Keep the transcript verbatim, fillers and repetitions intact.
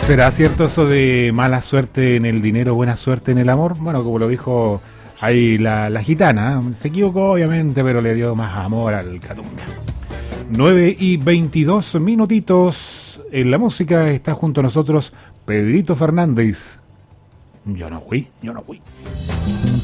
¿Será cierto eso de mala suerte en el dinero, buena suerte en el amor? Bueno, como lo dijo ahí la, la gitana, ¿eh? Se equivocó obviamente, pero le dio más amor al Catunga. nueve y veintidós minutitos. En la música está junto a nosotros Pedrito Fernández. Yo no fui, yo no fui.